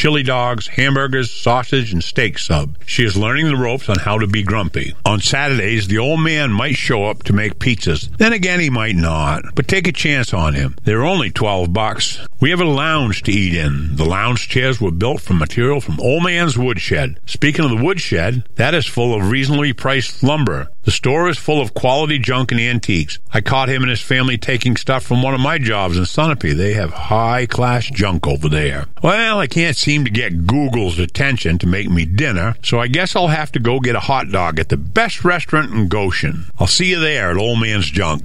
chili dogs, hamburgers, sausage, and steak sub. She is learning the ropes on how to be grumpy. On Saturdays, the old man might show up to make pizzas. Then again, he might not. But take a chance on him. They're only $12. We have a lounge to eat in. The lounge chairs were built from material from Old Man's Woodshed. Speaking of the woodshed, that is full of reasonably priced lumber. The store is full of quality junk and antiques. I caught him and his family taking stuff from one of my jobs in Sunapee. They have high-class junk over there. Well, I can't seem to get Google's attention to make me dinner, so I guess I'll have to go get a hot dog at the best restaurant in Goshen. I'll see you there at Old Man's Junk.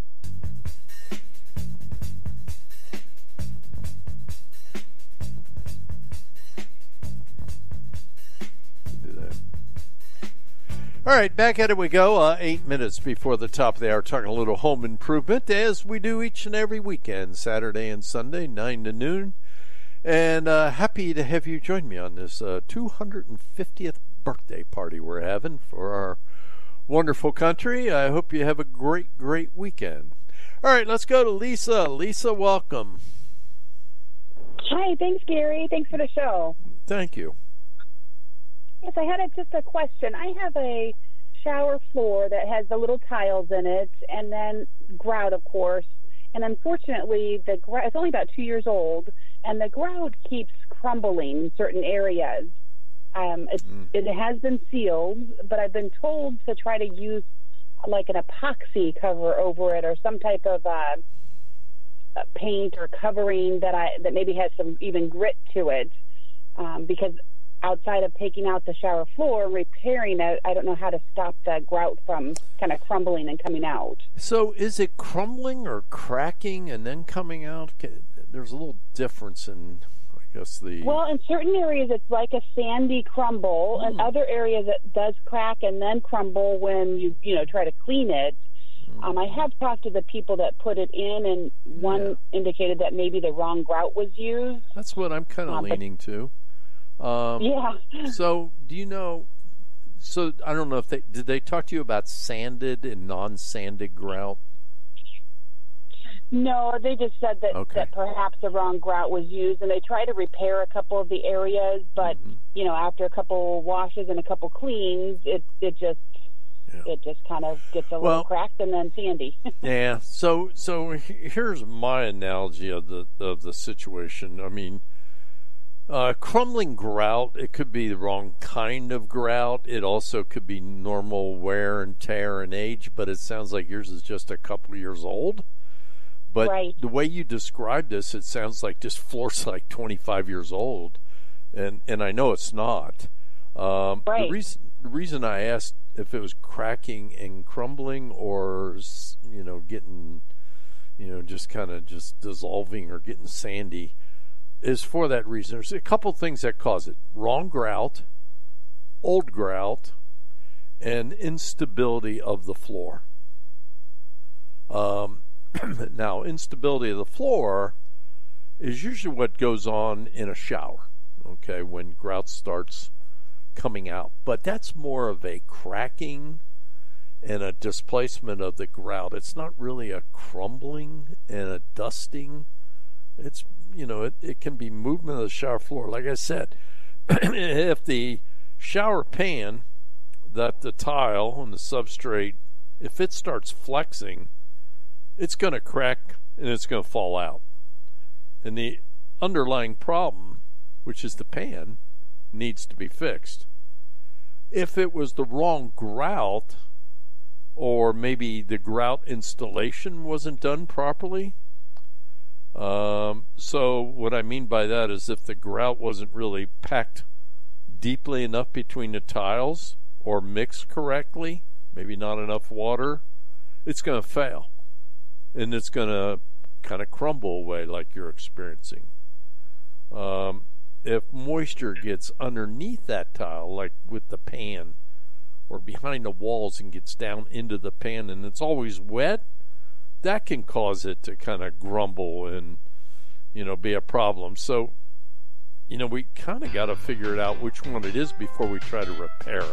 All right, back at it we go. 8 minutes before the top of the hour, talking a little home improvement, as we do each and every weekend, Saturday and Sunday, 9 to noon. And happy to have you join me on this 250th birthday party we're having for our wonderful country. I hope you have a great, great weekend. All right, let's go to Lisa. Lisa, welcome. Hi, thanks, Gary. Thanks for the show. Thank you. Yes, I had just a question. I have a shower floor that has the little tiles in it, and then grout, of course. And unfortunately, the grout, it's only about 2 years old, and the grout keeps crumbling in certain areas. It has been sealed, but I've been told to try to use like an epoxy cover over it, or some type of paint or covering that maybe has some even grit to it, because outside of taking out the shower floor and repairing it, I don't know how to stop the grout from kind of crumbling and coming out. So is it crumbling or cracking and then coming out? There's a little difference in, I guess, the... Well, in certain areas it's like a sandy crumble, and other areas it does crack and then crumble when you try to clean it. I have talked to the people that put it in, and one indicated that maybe the wrong grout was used. That's what I'm kind of leaning to. So do you know, so I don't know if did they talk to you about sanded and non-sanded grout? No, they just said that perhaps the wrong grout was used, and they try to repair a couple of the areas, but after a couple washes and a couple cleans, it just kind of gets a little cracked and then sandy. Yeah. So here's my analogy of the situation. I mean, crumbling grout, it could be the wrong kind of grout. It also could be normal wear and tear and age, but it sounds like yours is just a couple years old. But the way you described this, it sounds like this floor's like 25 years old, and I know it's not. The reason I asked if it was cracking and crumbling, or getting just kind of just dissolving or getting sandy, is for that reason. There's a couple things that cause it: wrong grout, old grout, and instability of the floor. Now, instability of the floor is usually what goes on in a shower, okay, when grout starts coming out. But that's more of a cracking and a displacement of the grout. It's not really a crumbling and a dusting. It's, it can be movement of the shower floor. Like I said, if the shower pan, that the tile and the substrate, if it starts flexing, it's going to crack and it's going to fall out. And the underlying problem, which is the pan, needs to be fixed. If it was the wrong grout, or maybe the grout installation wasn't done properly, so what I mean by that is if the grout wasn't really packed deeply enough between the tiles or mixed correctly, maybe not enough water, it's going to fail. And it's going to kind of crumble away like you're experiencing. If moisture gets underneath that tile, like with the pan, or behind the walls and gets down into the pan and it's always wet, that can cause it to kind of grumble and, be a problem. So, we kind of got to figure it out which one it is before we try to repair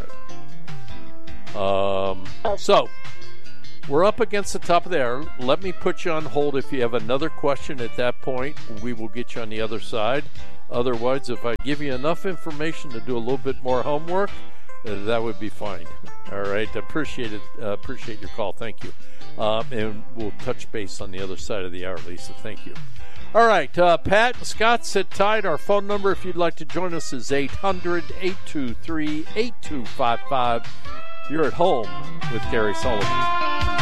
it. So, we're up against the top of the hour. Let me put you on hold. If you have another question at that point, we will get you on the other side. Otherwise, if I give you enough information to do a little bit more homework, that would be fine. All right, appreciate it. Appreciate your call. Thank you. And we'll touch base on the other side of the hour, Lisa. Thank you. All right, Pat and Scott, sit tight. Our phone number, if you'd like to join us, is 800-823-8255. You're at home with Gary Sullivan.